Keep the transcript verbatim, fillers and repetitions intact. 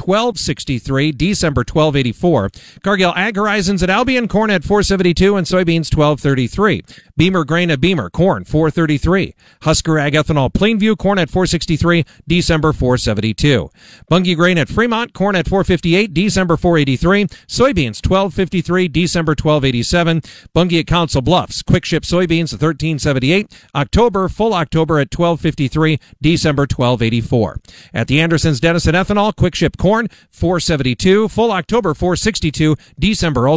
twelve sixty-three, December twelve eighty-four. Cargill Ag Horizons at Albion, corn at four seventy-two and soybeans twelve thirty-three. Beamer Grain at Beamer, corn four thirty-three. Husker Ag Ethanol Plainview, corn at four sixty-three, December four seventy-two. Bunge Grain at Fremont, corn at four fifty-eight, December four eighty-three. Soybeans twelve fifty-three, December twelve eighty-seven. Bunge at Council Bluffs, quick ship soybeans at thirteen seventy-eight. October, full October at twelve fifty-three, December twelve eighty-four. At the Andersons Denison Ethanol, quick ship corn four seventy-two, full October four sixty-two, December